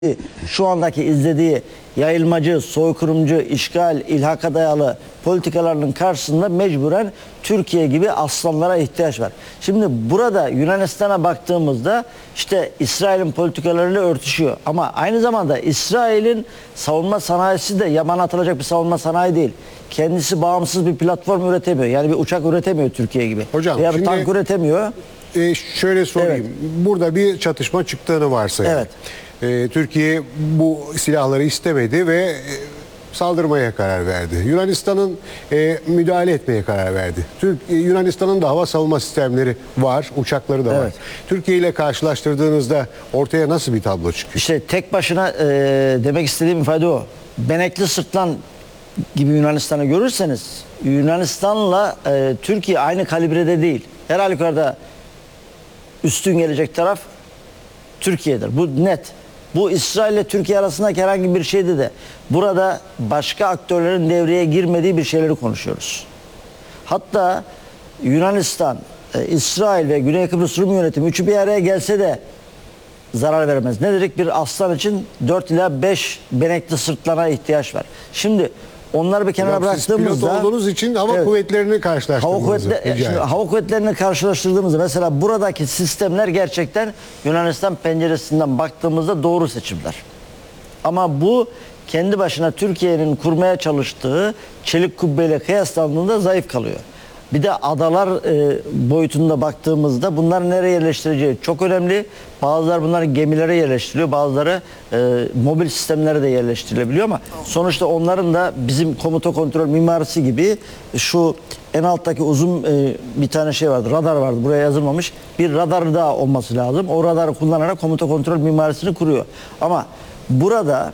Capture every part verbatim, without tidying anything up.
şu andaki izlediği yayılmacı, soykırımcı, işgal, ilhaka dayalı politikalarının karşısında mecburen Türkiye gibi aslanlara ihtiyaç var. Şimdi burada Yunanistan'a baktığımızda işte İsrail'in politikalarıyla örtüşüyor. Ama aynı zamanda İsrail'in savunma sanayisi de yabana atılacak bir savunma sanayi değil. Kendisi bağımsız bir platform üretemiyor. Yani bir uçak üretemiyor Türkiye gibi. Hocam, veya bir şimdi, tank üretemiyor. E, şöyle sorayım. Evet. Burada bir çatışma çıktığını varsayalım. Evet. E, Türkiye bu silahları istemedi ve e, saldırmaya karar verdi. Yunanistan'ın e, müdahale etmeye karar verdi. Türk e, Yunanistan'ın da hava savunma sistemleri var, uçakları da evet. var. Türkiye ile karşılaştırdığınızda ortaya nasıl bir tablo çıkıyor? İşte tek başına e, demek istediğim ifade o. Benekli sırtlan gibi Yunanistan'ı görürseniz Yunanistan'la e, Türkiye aynı kalibrede değil. Her halükarda üstün gelecek taraf Türkiye'dir. Bu net. Bu İsrail ile Türkiye arasındaki herhangi bir şeyde de burada başka aktörlerin devreye girmediği bir şeyleri konuşuyoruz. Hatta Yunanistan, e, İsrail ve Güney Kıbrıs Rum yönetimi üçü bir araya gelse de zarar vermez. Ne dedik? Bir aslan için dört ila beş benekli sırtlana ihtiyaç var. Şimdi onları bir kenara Hocam, siz bıraktığımızda pilot olduğunuz için hava evet, kuvvetlerini karşılaştırdığınızda hava, kuvvetle, şimdi, hava kuvvetlerini karşılaştırdığımızda mesela buradaki sistemler gerçekten Yunanistan penceresinden baktığımızda doğru seçimler. Ama bu kendi başına Türkiye'nin kurmaya çalıştığı çelik kubbeyle kıyaslandığında zayıf kalıyor. Bir de adalar e, boyutunda baktığımızda bunlar nereye yerleştireceği çok önemli. Bazıları bunların gemilere yerleştiriliyor, bazıları e, mobil sistemlere de yerleştirilebiliyor ama sonuçta onların da bizim komuta kontrol mimarisi gibi şu en alttaki uzun e, bir tane şey vardı, radar vardı, buraya yazılmamış. Bir radar daha olması lazım. O radarı kullanarak komuta kontrol mimarisini kuruyor. Ama burada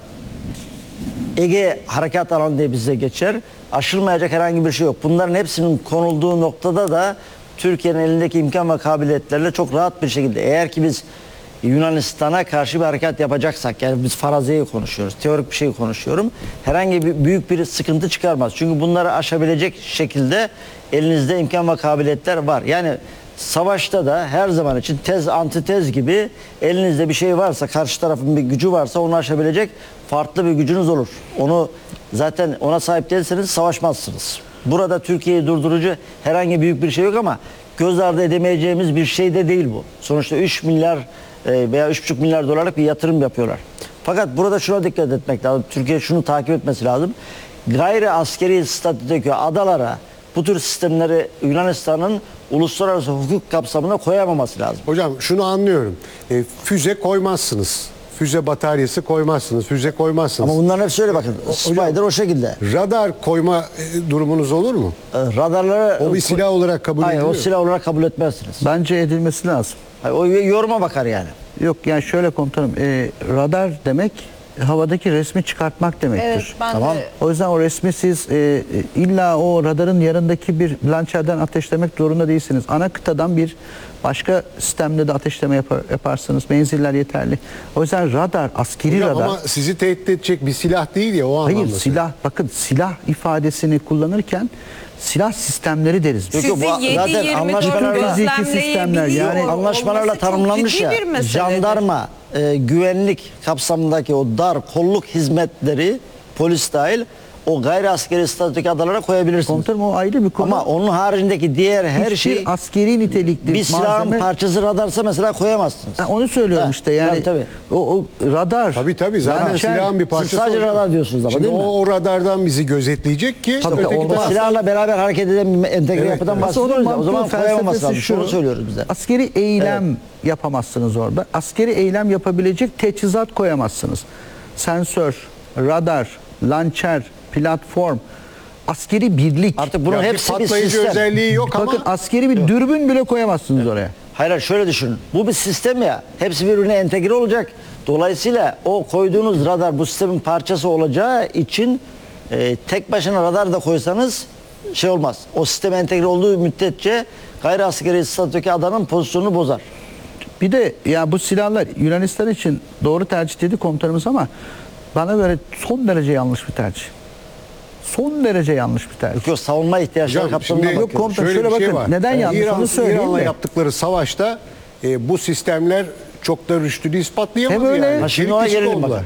Ege harekat alanı diye bize geçer. Aşılmayacak herhangi bir şey yok. Bunların hepsinin konulduğu noktada da Türkiye'nin elindeki imkan ve kabiliyetlerle çok rahat bir şekilde, eğer ki biz Yunanistan'a karşı bir harekat yapacaksak, yani biz faraziyi konuşuyoruz, teorik bir şey konuşuyorum, herhangi bir büyük bir sıkıntı çıkarmaz. Çünkü bunları aşabilecek şekilde elinizde imkan ve kabiliyetler var. Yani savaşta da her zaman için tez antitez gibi elinizde bir şey varsa, karşı tarafın bir gücü varsa onu aşabilecek farklı bir gücünüz olur. Onu zaten ona sahip değilseniz savaşmazsınız. Burada Türkiye'yi durdurucu herhangi büyük bir şey yok ama göz ardı edemeyeceğimiz bir şey de değil bu. Sonuçta üç milyar veya üç buçuk milyar dolarlık bir yatırım yapıyorlar. Fakat burada şuna dikkat etmek lazım. Türkiye şunu takip etmesi lazım. Gayri askeri statüdeki adalara bu tür sistemleri Yunanistan'ın uluslararası hukuk kapsamına koyamaması lazım. Hocam şunu anlıyorum. E, füze koymazsınız. Füze bataryası koymazsınız. Füze koymazsınız. Ama bunların hepsi öyle bakın. Spider o şekilde. Radar koyma e, durumunuz olur mu? E, radarları... O bir silah olarak kabul hayır, ediliyor. Hayır, o silah olarak kabul etmezsiniz. Bence edilmesi lazım. Hayır, o yoruma bakar yani. Yok yani şöyle komutanım. E, radar demek havadaki resmi çıkartmak demektir. Evet, ben tamam. De... O yüzden o resmi siz e, illa o radarın yanındaki bir lançerden ateşlemek zorunda değilsiniz. Ana kıtadan bir başka sistemde de ateşleme yapar, yaparsınız. Menziller yeterli. O yüzden radar, askeri Hocam, radar. ama sizi tehdit edecek bir silah değil ya, o anlamda. Hayır, silah, bakın silah ifadesini kullanırken silah sistemleri deriz. Sizi yedi yirmi dört gözlemleyebiliyor. Yani anlaşmalarla tanımlanmış ya. Jandarma, e, güvenlik kapsamındaki o dar kolluk hizmetleri, polis dahil, o gayri askeri statüdeki adalara koyabilirsiniz. Komutanım o ayrı bir konu. Ama onun haricindeki diğer her Hiçbir şey askeri nitelikli bir silahın malzeme... parçası radarsa mesela koyamazsınız. Ha, onu söylüyorum ha, işte yani. tabii, tabii. O, o radar. Tabii tabii zaten lançer, silahın bir parçası. Siz sadece radar diyorsunuz ama Şimdi değil mi? O, o radardan bizi gözetleyecek ki tabii, öteki orada taraftan... silahla beraber hareket eden bir entegre evet, yapıdan evet. bahsediyoruz ya. O zaman koyamaması lazım. Şu, Şunu söylüyoruz bize. Askeri eylem evet. yapamazsınız orada. Askeri eylem yapabilecek teçhizat koyamazsınız. Sensör, radar, lançer, platform, askeri birlik. Artık bunun ya hepsi bir patlayıcı sistem. özelliği yok ama. Bakın askeri bir yok. dürbün bile koyamazsınız evet. oraya. Hayır, şöyle düşünün. Bu bir sistem ya. Hepsi birbirine entegre olacak. Dolayısıyla o koyduğunuz radar bu sistemin parçası olacağı için e, tek başına radar da koysanız şey olmaz. O sisteme entegre olduğu müddetçe gayri askeri statüdeki adanın pozisyonunu bozar. Bir de ya bu silahlar Yunanistan için doğru tercih dedi komutanımız ama bana göre son derece yanlış bir tercih. Son derece yanlış bir tercih. Yok, savunma ihtiyaçları kapsamında yok komutan şöyle bakın. Şey neden yanlış İran, onu söyleyeyim İran'la mi? yaptıkları savaşta e, bu sistemler çok da rüştünü ispatlayamadı Hem öyle- yani. Ha, şimdi Çelik ona kısık gelelim oldular. bakın.